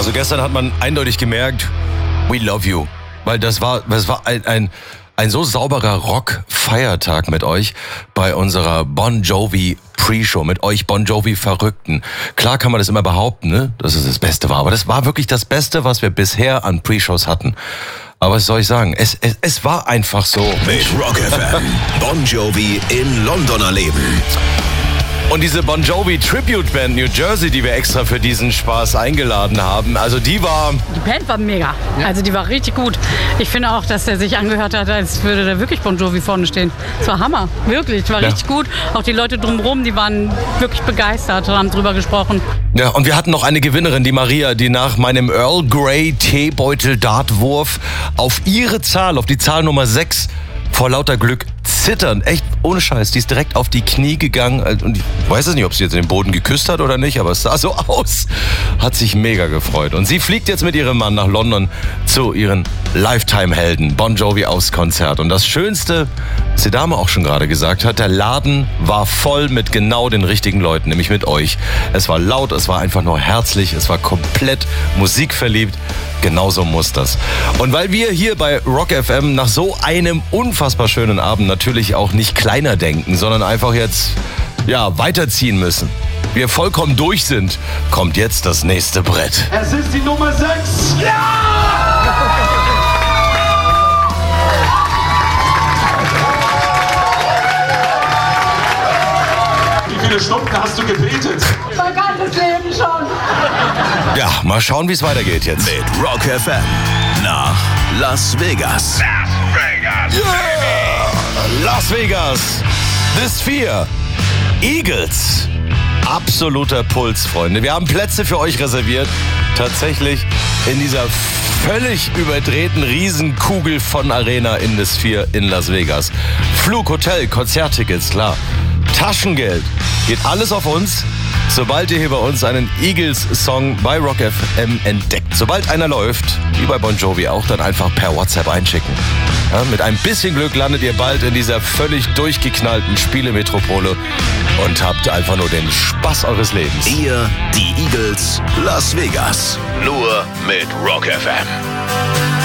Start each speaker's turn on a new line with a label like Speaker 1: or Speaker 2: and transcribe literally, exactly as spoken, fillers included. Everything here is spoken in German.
Speaker 1: Also gestern hat man eindeutig gemerkt, we love you. Weil das war, das war ein, ein, ein so sauberer Rock-Feiertag mit euch bei unserer Bon Jovi Pre-Show, mit euch Bon Jovi-Verrückten. Klar kann man das immer behaupten, ne, dass es das Beste war, aber das war wirklich das Beste, was wir bisher an Pre-Shows hatten. Aber was soll ich sagen? Es, es, es war einfach so.
Speaker 2: Mit Rock F M. Bon Jovi in London erleben.
Speaker 1: Und diese Bon Jovi Tribute Band New Jersey, die wir extra für diesen Spaß eingeladen haben, also die war...
Speaker 3: Die Band war mega. Also die war richtig gut. Ich finde auch, dass der sich angehört hat, als würde da wirklich Bon Jovi vorne stehen. Es war Hammer, wirklich. Es war
Speaker 1: Ja.
Speaker 3: richtig gut. Auch die Leute drumherum, die waren wirklich begeistert und haben drüber gesprochen.
Speaker 1: Ja, und wir hatten noch eine Gewinnerin, die Maria, die nach meinem Earl Grey Teebeutel Dartwurf auf ihre Zahl, auf die Zahl Nummer sechs, vor lauter Glück zitternd, echt ohne Scheiß, die ist direkt auf die Knie gegangen und ich weiß es nicht, ob sie jetzt den Boden geküsst hat oder nicht, aber es sah so aus, hat sich mega gefreut. Und sie fliegt jetzt mit ihrem Mann nach London zu ihren Lifetime-Helden, Bon Jovi aufs Konzert. Und das Schönste, was die Dame auch schon gerade gesagt hat, der Laden war voll mit genau den richtigen Leuten, nämlich mit euch. Es war laut, es war einfach nur herzlich, es war komplett musikverliebt. Genauso muss das. Und weil wir hier bei Rock F M nach so einem unfassbar schönen Abend natürlich auch nicht kleiner denken, sondern einfach jetzt, ja, weiterziehen müssen. Wir vollkommen durch sind, kommt jetzt das nächste Brett.
Speaker 4: Es ist die Nummer sechs. Wie viele Stunden hast du gebetet?
Speaker 3: Mein ganzes Leben schon.
Speaker 1: Ja, mal schauen, wie es weitergeht jetzt.
Speaker 2: Mit Rock F M nach Las Vegas.
Speaker 1: Las Vegas, The Sphere, Eagles. Absoluter Puls, Freunde. Wir haben Plätze für euch reserviert. Tatsächlich in dieser völlig überdrehten Riesenkugel von Arena in The Sphere in Las Vegas. Flug, Hotel, Konzerttickets, klar. Taschengeld. Geht alles auf uns, sobald ihr hier bei uns einen Eagles-Song bei Rock F M entdeckt. Sobald einer läuft, wie bei Bon Jovi auch, dann einfach per WhatsApp einschicken. Ja, mit ein bisschen Glück landet ihr bald in dieser völlig durchgeknallten Spielemetropole und habt einfach nur den Spaß eures Lebens.
Speaker 2: Ihr, die Eagles, Las Vegas. Nur mit Rock F M.